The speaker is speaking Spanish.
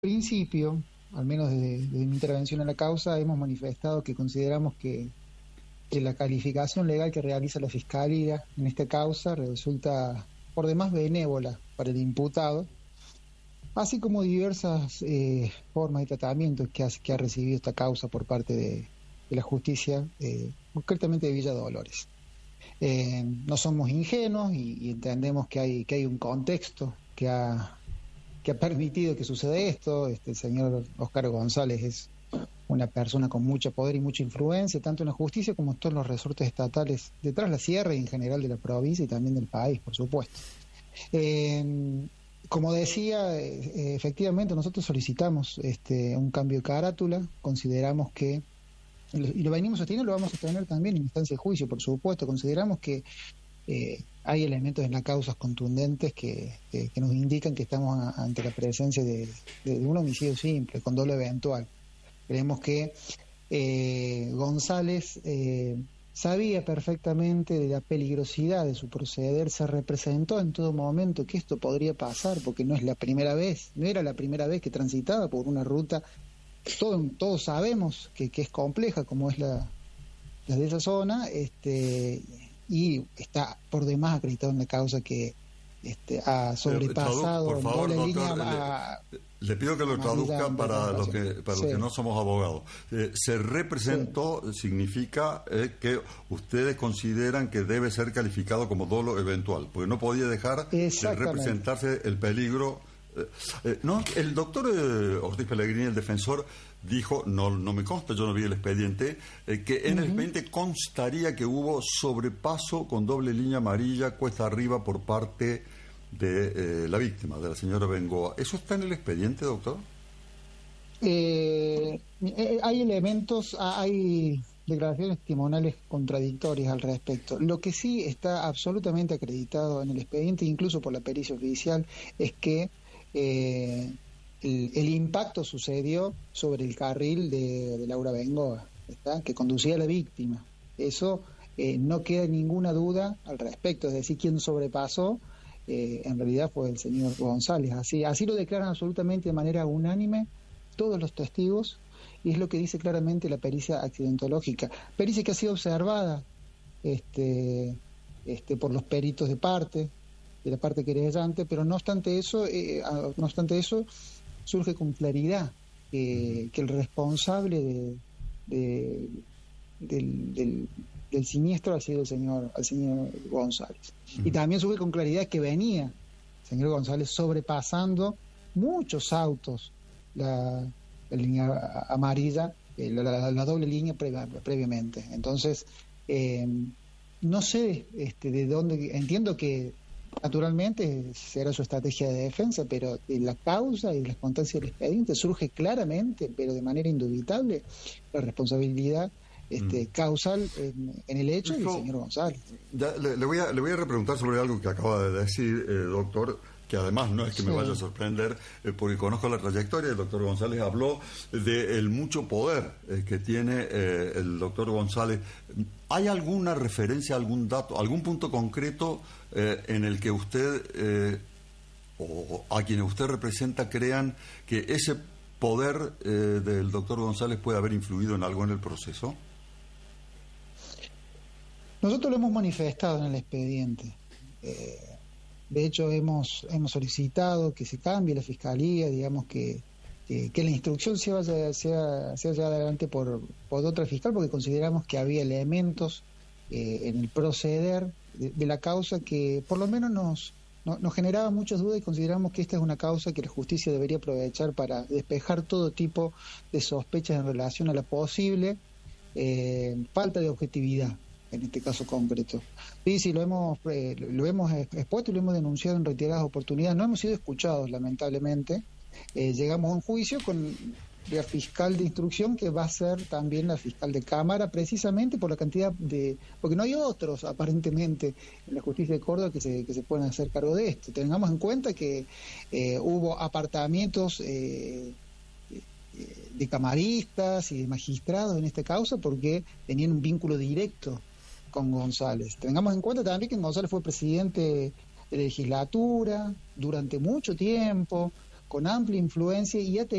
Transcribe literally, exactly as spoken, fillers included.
principio, al menos desde, desde mi intervención en la causa, hemos manifestado que consideramos que, que la calificación legal que realiza la Fiscalía en esta causa resulta por demás benévola para el imputado, así como diversas eh, formas de tratamiento que ha, que ha recibido esta causa por parte de, de la justicia, eh, concretamente de Villa Dolores. Eh, no somos ingenuos y, y entendemos que hay, que hay un contexto que ha, que ha permitido que suceda esto. Este, el señor Óscar González es una persona con mucho poder y mucha influencia, tanto en la justicia como en todos los resortes estatales de Tras la Sierra y en general de la provincia y también del país, por supuesto. Eh, como decía, eh, efectivamente nosotros solicitamos este, un cambio de carátula, consideramos que, y lo venimos sosteniendo, lo vamos a tener también en instancia de juicio, por supuesto, consideramos que eh, hay elementos en las causas contundentes que, que, que nos indican que estamos a, ante la presencia de, de, de un homicidio simple, con dolo eventual. Creemos que eh, González eh, sabía perfectamente de la peligrosidad de su proceder, se representó en todo momento que esto podría pasar, porque no es la primera vez, no era la primera vez que transitaba por una ruta, todo, todos sabemos que, que es compleja, como es la, la de esa zona, este, y está por demás acreditado en la causa que este, ha sobrepasado por favor, doble doctor, línea a, le, le pido que lo traduzca para los que para sí. los que no somos abogados. Eh, se representó sí. significa eh, que ustedes consideran que debe ser calificado como dolo eventual, porque no podía dejar de representarse el peligro. Eh, eh, no, el doctor eh, Ortiz Pellegrini, el defensor, dijo, no, no me consta, yo no vi el expediente, eh, que en uh-huh. el expediente constaría que hubo sobrepaso con doble línea amarilla cuesta arriba por parte de eh, la víctima, de la señora Bengoa. ¿Eso está en el expediente, doctor? Eh, hay elementos, hay declaraciones testimoniales contradictorias al respecto. Lo que sí está absolutamente acreditado en el expediente, incluso por la pericia oficial, es que eh, el, el impacto sucedió sobre el carril de, de Laura Bengoa, ¿está? Que conducía a la víctima. Eso eh, no queda ninguna duda al respecto, es decir, quien sobrepasó eh, en realidad fue el señor González. Así, así lo declaran absolutamente de manera unánime todos los testigos, y es lo que dice claramente la pericia accidentológica, pericia que ha sido observada este, este, por los peritos de parte, de la parte querellante, pero no obstante eso, eh, no obstante eso, surge con claridad eh, que el responsable de, de, del, del, del siniestro ha sido el señor, el señor González. Uh-huh. Y también surge con claridad que venía el señor González sobrepasando muchos autos la, la línea amarilla, eh, la, la, la doble línea previa, previamente. Entonces, eh, no sé este, de dónde, entiendo que naturalmente será su estrategia de defensa, pero de la causa y de las constancias del expediente surge claramente, pero de manera indubitable, la responsabilidad este, mm. causal en, en el hecho del señor González. Ya, le, le, voy a, le voy a repreguntar sobre algo que acaba de decir, eh, doctor, que además no es que sí. me vaya a sorprender, eh, porque conozco la trayectoria. El doctor González habló del mucho poder eh, que tiene eh, el doctor González. ¿Hay alguna referencia, algún dato, algún punto concreto eh, en el que usted eh, o a quienes usted representa crean que ese poder eh, del doctor González puede haber influido en algo en el proceso? Nosotros lo hemos manifestado en el expediente. Eh, de hecho, hemos hemos solicitado que se cambie la fiscalía, digamos que que, que la instrucción se vaya, sea, sea llevada adelante por, por otra fiscal, porque consideramos que había elementos eh, en el proceder de, de la causa que por lo menos nos, no, nos generaba muchas dudas, y consideramos que esta es una causa que la justicia debería aprovechar para despejar todo tipo de sospechas en relación a la posible eh, falta de objetividad en este caso concreto. Sí, sí, lo hemos eh, lo hemos expuesto y lo hemos denunciado en reiteradas oportunidades. No hemos sido escuchados, lamentablemente. Eh, llegamos a un juicio con la fiscal de instrucción, que va a ser también la fiscal de Cámara, precisamente por la cantidad de... porque no hay otros, aparentemente, en la justicia de Córdoba que se, que se puedan hacer cargo de esto. Tengamos en cuenta que eh, hubo apartamientos eh, de camaristas y de magistrados en esta causa porque tenían un vínculo directo con González. Tengamos en cuenta también que González fue presidente de la legislatura durante mucho tiempo, con amplia influencia y ha tenido